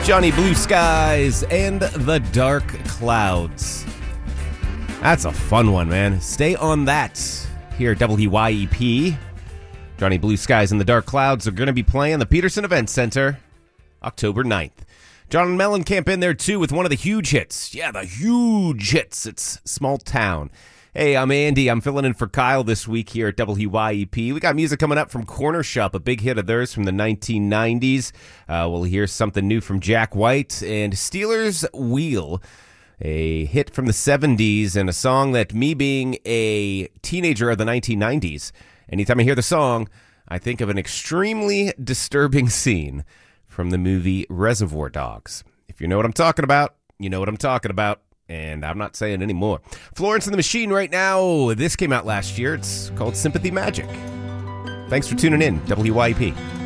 Johnny Blue Skies and the Dark Clouds. That's a fun one, man. Stay on that here at WYEP. Johnny Blue Skies and the Dark Clouds are going to be playing the Peterson Event Center October 9th. John Mellencamp in there, too, with one of the huge hits. Yeah, the huge hits. It's Small Town. Hey, I'm Andy. I'm filling in for Kyle this week here at WYEP. We got music coming up from Corner Shop, a big hit of theirs from the 1990s. We'll hear something new from Jack White and Steelers Wheel, a hit from the 70s and a song that, me being a teenager of the 1990s, anytime I hear the song, I think of an extremely disturbing scene from the movie Reservoir Dogs. If you know what I'm talking about, you know what I'm talking about. And I'm not saying any more. Florence and the Machine right now. This came out last year. It's called Sympathy Magic. Thanks for tuning in, WYP.